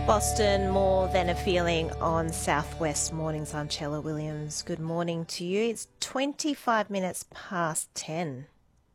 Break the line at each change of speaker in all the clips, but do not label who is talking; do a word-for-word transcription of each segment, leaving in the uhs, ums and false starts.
Boston, More Than a Feeling on Southwest Mornings. I'm Chella Williams. Good morning to you. It's twenty-five minutes past ten.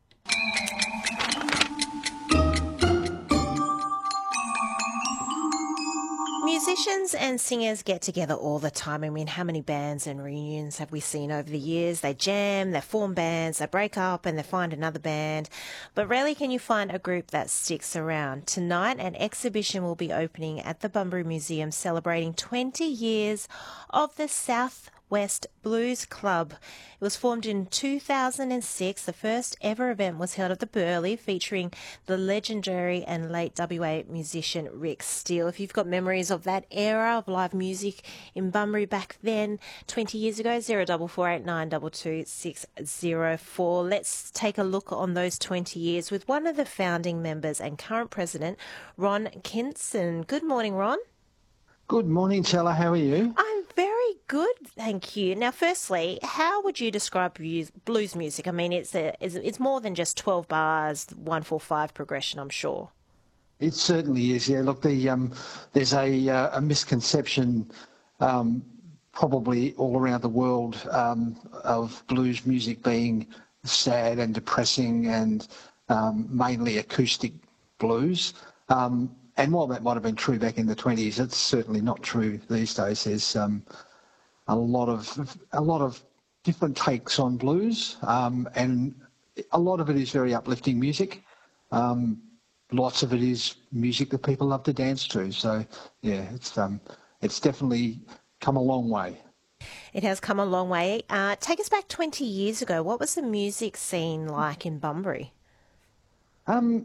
Musicians and singers get together all the time. I mean, how many bands and reunions have we seen over the years? They jam, they form bands, they break up and they find another band. But rarely can you find a group that sticks around. Tonight, an exhibition will be opening at the Bunbury Museum celebrating twenty years of the South West Blues Club. It was formed in two thousand six. The first ever event was held at the Burleigh, featuring the legendary and late W A musician Rick Steele. If you've got memories of that era of live music in Bunbury back then, twenty years ago, zero double four eight nine two two six zero four. Let's take a look on those twenty years with one of the founding members and current president, Ron Kinson. Good morning, Ron.
Good morning, Chella. How are you?
I'm very good, thank you. Now, firstly, how would you describe blues music? I mean, it's a, it's more than just twelve bars, one four five progression, I'm sure.
It certainly is. Yeah. Look, the um, there's a uh, a misconception, um, probably all around the world, um, of blues music being sad and depressing and um, mainly acoustic blues. Um, And while that might have been true back in the twenties, it's certainly not true these days. There's um, a lot of a lot of different takes on blues, um, and a lot of it is very uplifting music. Um, lots of it is music that people love to dance to. So yeah, it's um, it's definitely come a long way.
It has come a long way. Uh, take us back twenty years ago. What was the music scene like in Bunbury?
Um.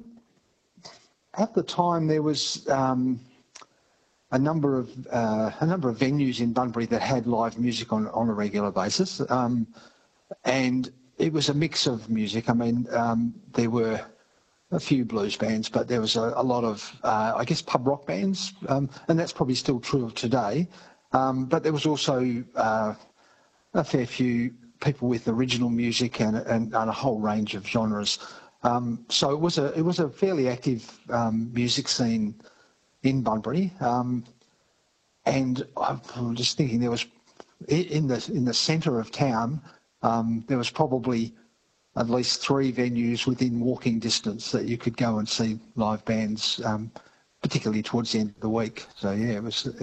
At the time, there was um, a number of uh, a number of venues in Bunbury that had live music on, on a regular basis, um, and it was a mix of music. I mean, um, there were a few blues bands, but there was a, a lot of, uh, I guess, pub rock bands, um, and that's probably still true of today. Um, but there was also uh, a fair few people with original music and, and, and a whole range of genres. Um, so it was a it was a fairly active um, music scene in Bunbury, um, and I'm just thinking there was in the in the centre of town um, there was probably at least three venues within walking distance that you could go and see live bands, um, particularly towards the end of the week. So yeah, it was.